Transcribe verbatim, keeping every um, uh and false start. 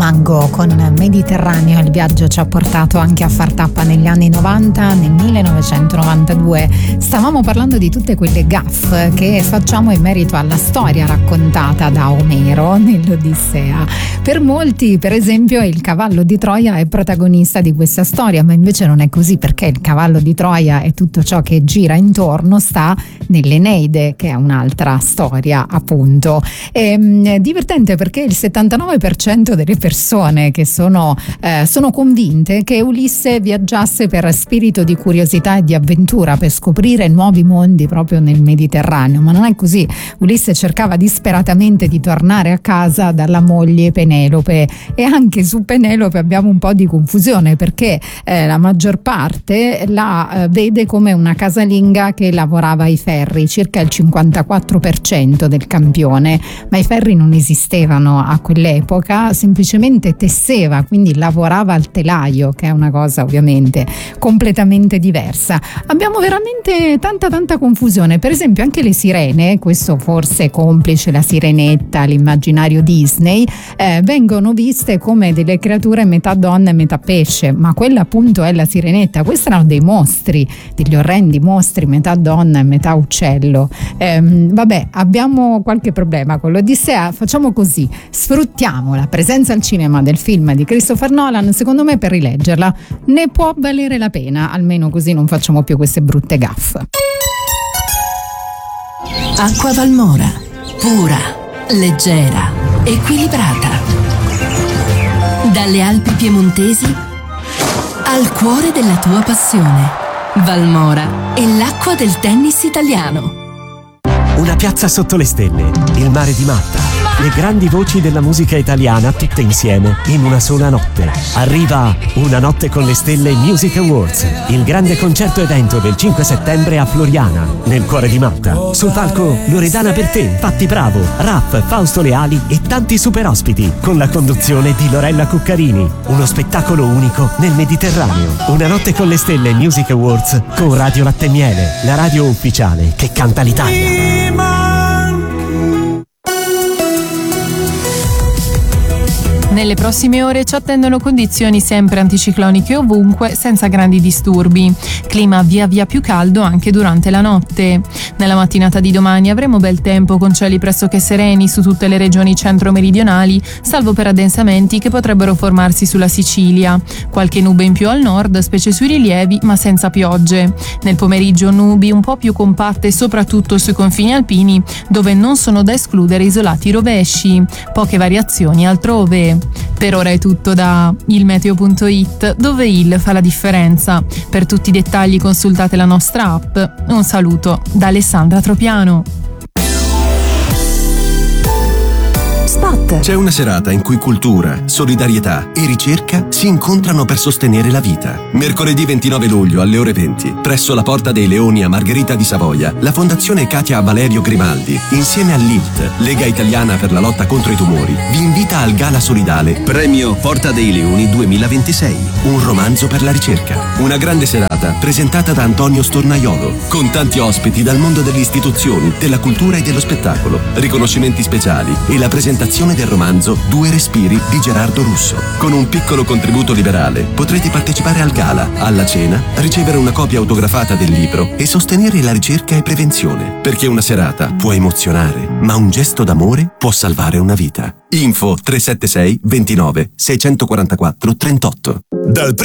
Mango con Mediterraneo. Il viaggio ci ha portato anche a far tappa negli anni novanta. Nel millenovecentonovantadue stavamo parlando di tutte quelle gaffe che facciamo in merito alla storia raccontata da Omero nell'Odissea. Per molti, per esempio, il cavallo di Troia è protagonista di questa storia, ma invece non è così, perché il cavallo di Troia e tutto ciò che gira intorno sta nell'Eneide, che è un'altra storia, appunto. È mh, divertente perché il settantanove per cento delle persone che sono, eh, sono convinte che Ulisse viaggiasse per spirito di curiosità e di avventura, per scoprire nuovi mondi proprio nel Mediterraneo, ma non è così. Ulisse cercava disperatamente di tornare a casa dalla moglie Penelope, e anche su Penelope abbiamo un po' di confusione, perché eh, la maggior parte la eh, vede come una casalinga che lavorava ai ferri, circa il cinquantaquattro per cento del campione, ma i ferri non esistevano a quell'epoca, semplicemente tesseva, quindi lavorava al telaio, che è una cosa ovviamente completamente diversa. Abbiamo veramente tanta tanta confusione. Per esempio anche le sirene, questo forse complice la Sirenetta, l'immaginario Disney, eh, vengono viste come delle creature metà donna e metà pesce, ma quella appunto è la Sirenetta. Questi erano dei mostri, degli orrendi mostri metà donna e metà uccello. Ehm, vabbè, abbiamo qualche problema con l'Odissea. Facciamo così, sfruttiamo la presenza al cinema del film di Christopher Nolan, secondo me per rileggerla ne può valere la pena, almeno così non facciamo più queste brutte gaffe. Acqua Valmora, pura, leggera, equilibrata. Dalle Alpi piemontesi al cuore della tua passione. Valmora è l'acqua del tennis italiano. Una piazza sotto le stelle, il mare di Malta, le grandi voci della musica italiana tutte insieme in una sola notte. Arriva Una notte con le stelle Music Awards, il grande concerto evento del cinque settembre a Floriana, nel cuore di Malta. Sul palco Loredana Bertè, Patti Bravo, Raff, Fausto Leali e tanti super ospiti, con la conduzione di Lorella Cuccarini. Uno spettacolo unico nel Mediterraneo. Una notte con le stelle Music Awards con Radio Latte e Miele, la radio ufficiale che canta l'Italia. Nelle prossime ore ci attendono condizioni sempre anticicloniche ovunque, senza grandi disturbi. Clima via via più caldo anche durante la notte. Nella mattinata di domani avremo bel tempo con cieli pressoché sereni su tutte le regioni centro-meridionali, salvo per addensamenti che potrebbero formarsi sulla Sicilia. Qualche nube in più al nord, specie sui rilievi, ma senza piogge. Nel pomeriggio nubi un po' più compatte soprattutto sui confini alpini, dove non sono da escludere isolati rovesci. Poche variazioni altrove. Per ora è tutto da ilmeteo punto it, dove il fa la differenza. Per tutti i dettagli consultate la nostra app. Un saluto da Alessandra Tropiano. Spot. C'è una serata in cui cultura, solidarietà e ricerca si incontrano per sostenere la vita. Mercoledì ventinove luglio alle ore venti, presso la Porta dei Leoni a Margherita di Savoia, la Fondazione Katia Valerio Grimaldi, insieme all'I L T, Lega Italiana per la lotta contro i tumori, vi invita al gala solidale Premio Porta dei Leoni duemilaventisei, un romanzo per la ricerca. Una grande serata presentata da Antonio Stornaiolo, con tanti ospiti dal mondo delle istituzioni, della cultura e dello spettacolo, riconoscimenti speciali e la presentazione del romanzo Due respiri di Gerardo Russo. Con un piccolo contributo liberale potrete partecipare al gala, alla cena, ricevere una copia autografata del libro e sostenere la ricerca e prevenzione. Perché una serata può emozionare, ma un gesto d'amore può salvare una vita. Info tre sette sei ventinove seicentoquarantaquattro trentotto. Dal